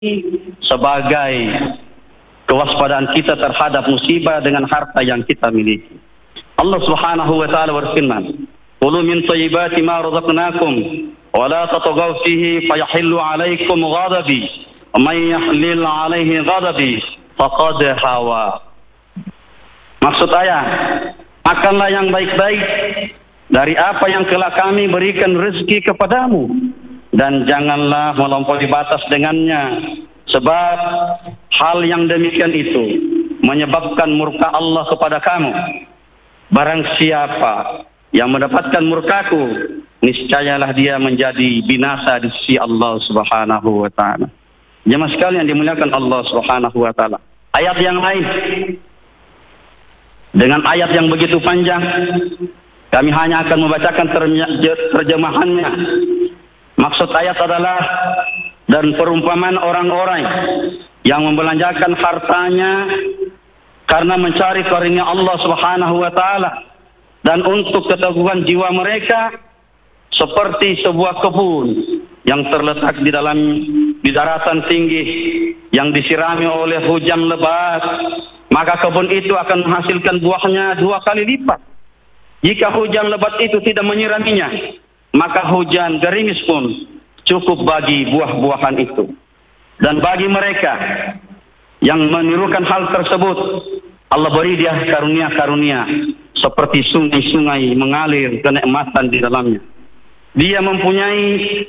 sebagai kewaspadaan kita terhadap musibah dengan harta yang kita miliki. Allah Subhanahu wa taala berfirman, "Kulu min thayyibati ma razaqnakum wa la tatghaw fihi fayahillu 'alaikum ghadabi wa man yahlil 'alaihi ghadabi faqad hawa." Maksud ayat, makanlah yang baik-baik dari apa yang telah kami berikan rezeki kepadamu, dan janganlah melampaui batas dengannya, sebab hal yang demikian itu menyebabkan murka Allah kepada kamu. Barang siapa yang mendapatkan murkaku, niscayalah dia menjadi binasa di sisi Allah Subhanahu wa taala. Jemaah sekalian dimuliakan Allah Subhanahu wa taala. Ayat yang lain dengan ayat yang begitu panjang, kami hanya akan membacakan terjemahannya. Maksud ayat adalah, dan perumpamaan orang-orang yang membelanjakan hartanya karena mencari karunia Allah Subhanahu wa taala dan untuk keteguhan jiwa mereka, seperti sebuah kebun yang terletak di daratan tinggi yang disirami oleh hujan lebat, maka kebun itu akan menghasilkan buahnya 2 kali lipat. Jika hujan lebat itu tidak menyiraminya, maka hujan gerimis pun cukup bagi buah-buahan itu. Dan bagi mereka yang menirukan hal tersebut, Allah beri dia karunia-karunia seperti sungai-sungai mengalir kenikmatan di dalamnya. Dia mempunyai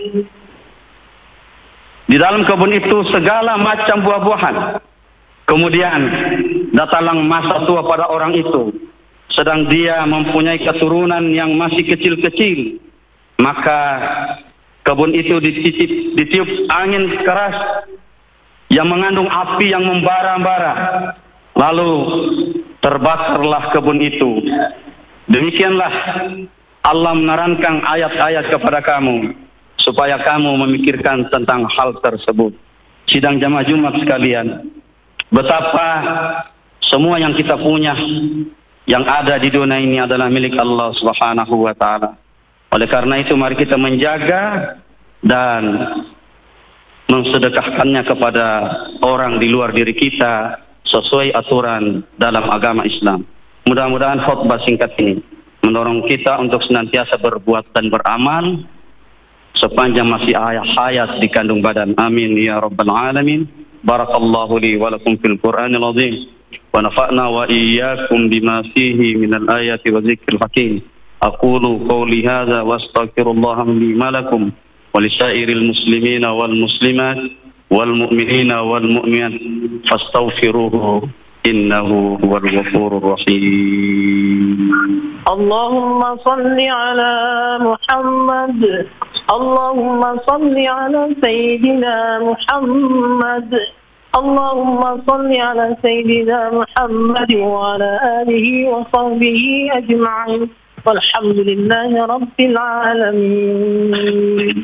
di dalam kebun itu segala macam buah-buahan. Kemudian datanglah masa tua pada orang itu, sedang dia mempunyai keturunan yang masih kecil-kecil. Maka kebun itu ditiup angin keras yang mengandung api yang membara-bara. Lalu terbakarlah kebun itu. Demikianlah Allah menerangkan ayat-ayat kepada kamu supaya kamu memikirkan tentang hal tersebut. Sidang jamaah Jumat sekalian, betapa semua yang kita punya yang ada di dunia ini adalah milik Allah Subhanahu wa taala. Oleh karena itu mari kita menjaga dan mensedekahkannya kepada orang di luar diri kita sesuai aturan dalam agama Islam. Mudah-mudahan khutbah singkat ini mendorong kita untuk senantiasa berbuat dan beramal sepanjang masih hayat di kandung badan. Amin ya rabbal alamin. Barakallahu li wa lakum fil Qur'anil azim wa nafa'na wa iyyakum bima fihi minal ayati wa dzikril hakim. أقول قولي هذا وأستغفر الله لي ولكم ولسائر المسلمين والمسلمات والمؤمنين والمؤمنات فاستغفروه إنه هو الغفور الرحيم. اللهم صل على محمد، اللهم صل على سيدنا محمد، اللهم صل على سيدنا محمد وعلى آله وصحبه أجمعين، والحمد لله رب العالمين.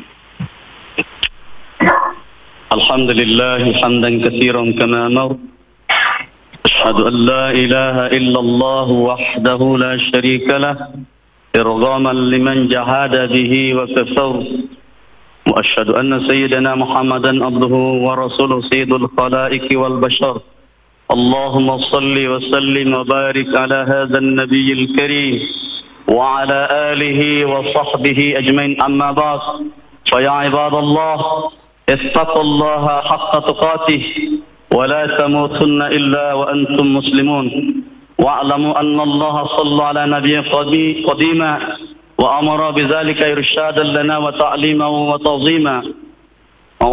الحمد لله حمدا كثيرا كما أمر. أشهد أن لا إله إلا الله وحده لا شريك له إرغاما لمن جحد به وكفر. وأشهد أن سيدنا محمدا عبده ورسوله سيد الخلائق والبشر. اللهم صل وسلم وبارك على هذا النبي الكريم وعلى آله وصحبه أجمعين. أما بعد، فيا عباد الله اتقوا الله حق تقاته ولا تموتن إلا وأنتم مسلمون، واعلموا أن الله صلى على نبي قديما وأمر بذلك إرشادا لنا وتعليما وتعظيما.